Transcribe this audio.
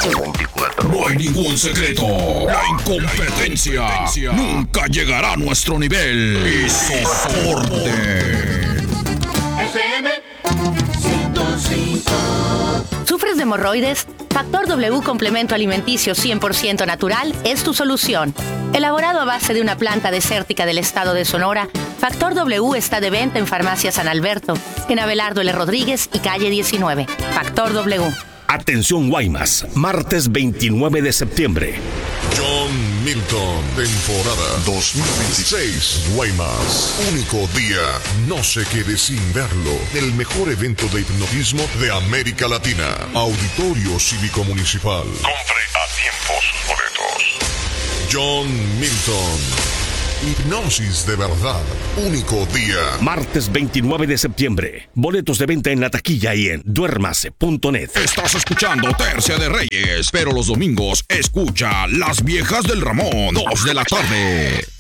24. No hay ningún secreto. La incompetencia nunca llegará a nuestro nivel. Y soporte. FM 105. ¿Sufres de hemorroides? Factor W complemento alimenticio 100% natural es tu solución. Elaborado a base de una planta desértica del estado de Sonora, Factor W está de venta en Farmacia San Alberto, en Abelardo L. Rodríguez y calle 19. Factor W. Atención Guaymas, martes 29 de septiembre. John Milton, temporada 2026, Guaymas. Único día, no se quede sin verlo. El mejor evento de hipnotismo de América Latina. Auditorio Cívico Municipal. Compre a tiempo sus boletos. John Milton. Hipnosis de verdad. Único día. Martes 29 de septiembre. Boletos de venta en la taquilla y en duermase.net. Estás escuchando Tercia de Reyes, pero los domingos escucha Las Viejas del Ramón, 2 de la tarde.